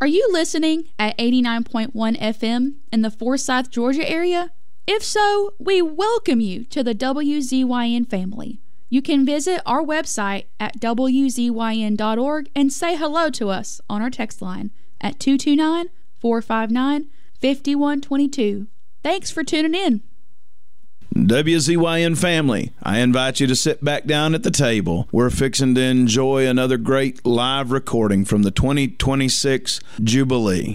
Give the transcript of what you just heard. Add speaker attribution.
Speaker 1: Are you listening at 89.1 FM in the Forsyth, Georgia area? If so, we welcome you to the WZYN family. You can visit our website at wzyn.org and say hello to us on our text line at 229-459-5122. Thanks for tuning in.
Speaker 2: WZYN family, I invite you to sit back down at the table. We're fixing to enjoy another great live recording from the 2026 Jubilee.